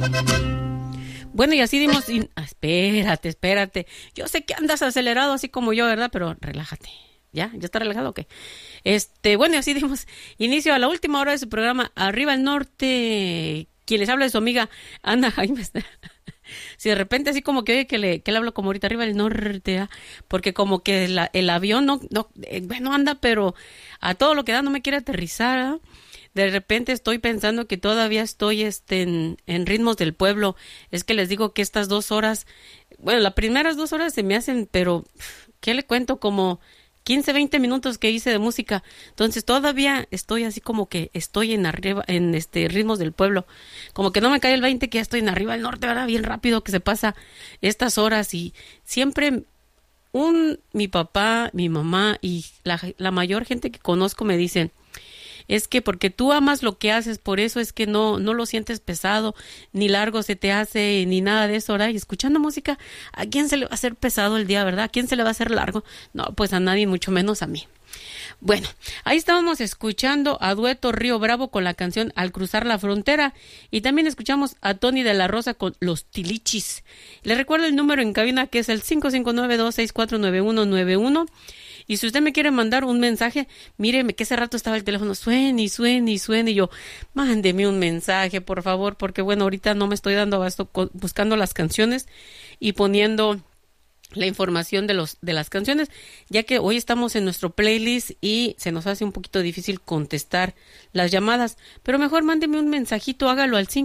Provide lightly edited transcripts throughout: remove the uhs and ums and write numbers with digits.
Bueno, y así dimos... Espérate. Yo sé que andas acelerado así como yo, ¿verdad? Pero relájate. ¿Ya está relajado o qué? Bueno, y así dimos inicio a la última hora de su programa Arriba el Norte. Quien les habla es su amiga Ana Jaimes. Si de repente así como que oye que le hablo como ahorita Arriba el Norte, ¿eh? Porque como que el avión bueno, anda, pero a todo lo que da no me quiere aterrizar, ¿eh? De repente estoy pensando que todavía estoy en ritmos del pueblo. Es que les digo que estas 2 horas, bueno, las primeras 2 horas se me hacen, pero ¿qué le cuento? Como 15, 20 minutos que hice de música. Entonces todavía estoy así como que estoy en arriba, en ritmos del pueblo. Como que no me cae el 20 que ya estoy en Arriba del Norte, ¿verdad? Bien rápido que se pasa estas horas y siempre mi papá, mi mamá y la mayor gente que conozco me dicen, es que porque tú amas lo que haces, por eso es que no lo sientes pesado, ni largo se te hace, ni nada de eso, ¿verdad? Y escuchando música, ¿a quién se le va a hacer pesado el día, verdad? ¿A quién se le va a hacer largo? No, pues a nadie, mucho menos a mí. Bueno, ahí estábamos escuchando a Dueto Río Bravo con la canción Al Cruzar la Frontera y también escuchamos a Tony de la Rosa con Los Tilichis. Les recuerdo el número en cabina que es el 559-264-9191 y si usted me quiere mandar un mensaje, míreme que ese rato estaba el teléfono suene y yo, mándeme un mensaje por favor, porque bueno, ahorita no me estoy dando abasto buscando las canciones y poniendo la información de las canciones, ya que hoy estamos en nuestro playlist y se nos hace un poquito difícil contestar las llamadas, pero mejor mándeme un mensajito, hágalo al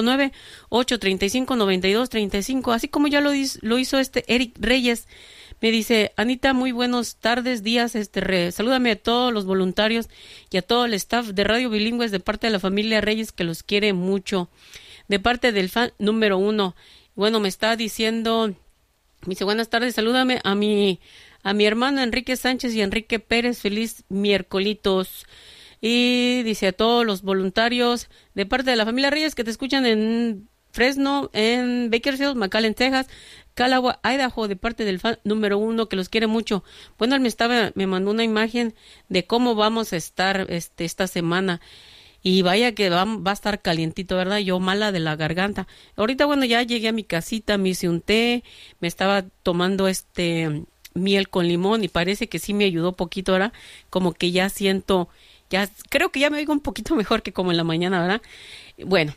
559-835-9235, así como ya lo hizo Eric Reyes. Me dice, Anita, muy buenas tardes, días, salúdame a todos los voluntarios y a todo el staff de Radio Bilingües de parte de la familia Reyes que los quiere mucho, de parte del fan número 1. Bueno, me está diciendo, me dice, buenas tardes, salúdame a mi hermano Enrique Sánchez y Enrique Pérez, feliz miércolitos. Y dice a todos los voluntarios de parte de la familia Reyes que te escuchan en Fresno, en Bakersfield, McAllen, Texas, Calagua, Idaho, de parte del fan número 1 que los quiere mucho. Bueno, él me mandó una imagen de cómo vamos a estar esta semana. Y vaya que va a estar calientito, ¿verdad? Yo mala de la garganta. Ahorita, bueno, ya llegué a mi casita, me hice un té, me estaba tomando miel con limón y parece que sí me ayudó poquito, ¿verdad? Como que ya siento, creo que ya me oigo un poquito mejor que como en la mañana, ¿verdad? Bueno,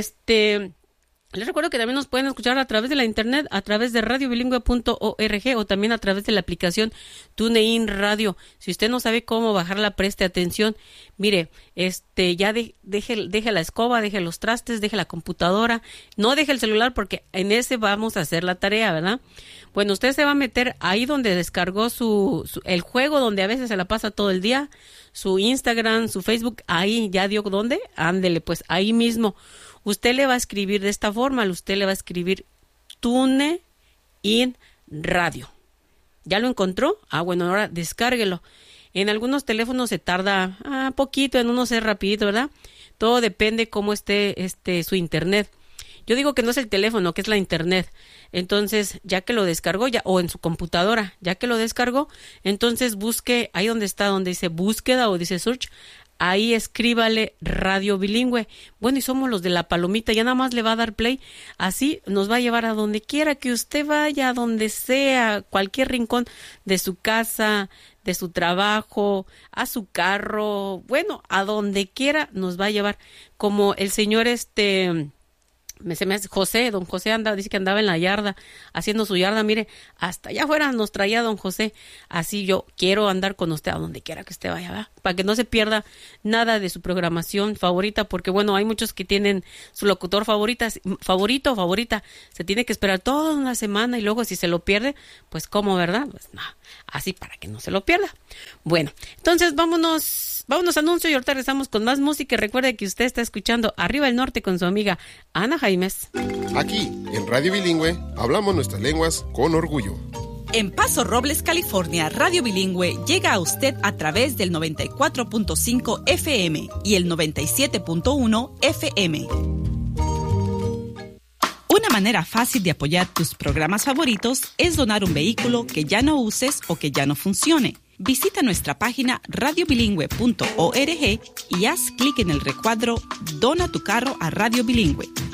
les recuerdo que también nos pueden escuchar a través de la internet, a través de radiobilingüe.org o también a través de la aplicación TuneIn Radio. Si usted no sabe cómo bajarla, preste atención. Mire, ya deje la escoba, deje los trastes, deje la computadora, no deje el celular porque en ese vamos a hacer la tarea, ¿verdad? Bueno, usted se va a meter ahí donde descargó el juego donde a veces se la pasa todo el día, su Instagram, su Facebook, ahí ya dio dónde, ándele, pues ahí mismo. Usted le va a escribir de esta forma, usted le va a escribir TuneIn Radio. ¿Ya lo encontró? Bueno, ahora descárguelo. En algunos teléfonos se tarda poquito, en unos es rapidito, ¿verdad? Todo depende cómo esté su internet. Yo digo que no es el teléfono, que es la internet. Entonces, ya que lo descargó, o en su computadora, ya que lo descargó, entonces busque ahí donde dice búsqueda o dice search. Ahí escríbale Radio Bilingüe. Bueno, y somos los de la palomita, ya nada más le va a dar play. Así nos va a llevar a donde quiera que usted vaya, a donde sea, cualquier rincón de su casa, de su trabajo, a su carro, bueno, a donde quiera nos va a llevar. Como el señor se me hace don José dice que andaba en la yarda, haciendo su yarda, mire, hasta allá afuera nos traía don José, así yo quiero andar con usted a donde quiera que usted vaya, ¿verdad? Para que no se pierda nada de su programación favorita, porque bueno, hay muchos que tienen su locutor favorita, se tiene que esperar toda una semana y luego si se lo pierde, pues ¿cómo, verdad? Pues no, así para que no se lo pierda. Bueno, entonces vámonos a anuncio y ahorita regresamos con más música. Recuerde que usted está escuchando Arriba el Norte con su amiga Ana Jaimes. Aquí, en Radio Bilingüe, hablamos nuestras lenguas con orgullo. En Paso Robles, California, Radio Bilingüe llega a usted a través del 94.5 FM y el 97.1 FM. Una manera fácil de apoyar tus programas favoritos es donar un vehículo que ya no uses o que ya no funcione. Visita nuestra página radiobilingüe.org y haz clic en el recuadro Dona tu carro a Radio Bilingüe.